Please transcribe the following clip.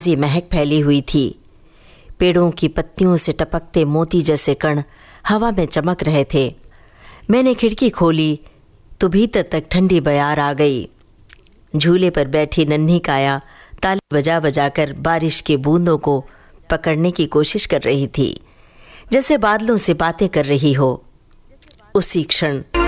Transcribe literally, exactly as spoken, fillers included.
ताज़ी महक फैली हुई थी। पेड़ों की पत्तियों से टपकते मोती जैसे कण हवा में चमक रहे थे। मैंने खिड़की खोली तो भीतर तक ठंडी बयार आ गई। झूले पर बैठी नन्ही काया ताली बजा बजा कर बारिश के बूंदों को पकड़ने की कोशिश कर रही थी, जैसे बादलों से बातें कर रही हो। उसी क्षण